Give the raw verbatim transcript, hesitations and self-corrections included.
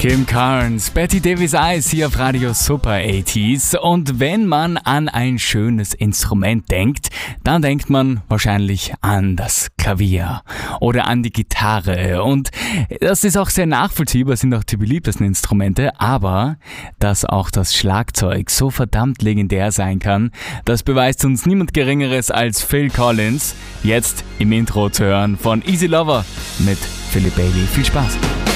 Kim Carnes, Betty Davis Eyes hier auf Radio Super achtziger. Und wenn man an ein schönes Instrument denkt, dann denkt man wahrscheinlich an das Klavier oder an die Gitarre. Und das ist auch sehr nachvollziehbar, sind auch die beliebtesten Instrumente. Aber dass auch das Schlagzeug so verdammt legendär sein kann, das beweist uns niemand Geringeres als Phil Collins. Jetzt im Intro zu hören von Easy Lover mit Philip Bailey. Viel Spaß!